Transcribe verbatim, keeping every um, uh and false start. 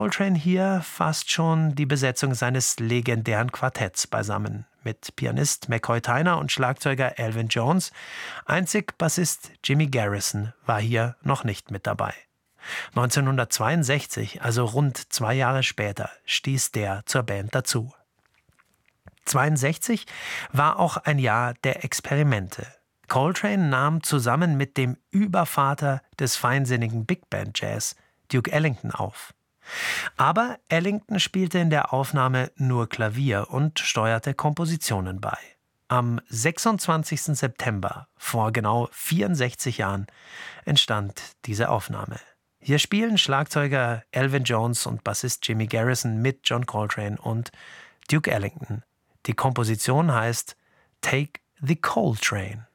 Coltrane hier fasst schon die Besetzung seines legendären Quartetts beisammen. Mit Pianist McCoy Tyner und Schlagzeuger Elvin Jones. Einzig Bassist Jimmy Garrison war hier noch nicht mit dabei. neunzehnhundertzweiundsechzig, also rund zwei Jahre später, stieß der zur Band dazu. zweiundsechzig war auch ein Jahr der Experimente. Coltrane nahm zusammen mit dem Übervater des feinsinnigen Big Band Jazz, Duke Ellington, auf. Aber Ellington spielte in der Aufnahme nur Klavier und steuerte Kompositionen bei. Am sechsundzwanzigsten September, vor genau vierundsechzig Jahren, entstand diese Aufnahme. Hier spielen Schlagzeuger Elvin Jones und Bassist Jimmy Garrison mit John Coltrane und Duke Ellington. Die Komposition heißt Take the Coltrane.